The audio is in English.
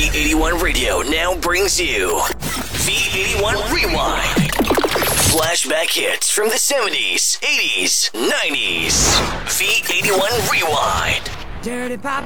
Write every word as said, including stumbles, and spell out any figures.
V eighty-one Radio now brings you V eighty-one Rewind. Flashback hits from the seventies, eighties, nineties. V eighty-one Rewind. Dirty Papa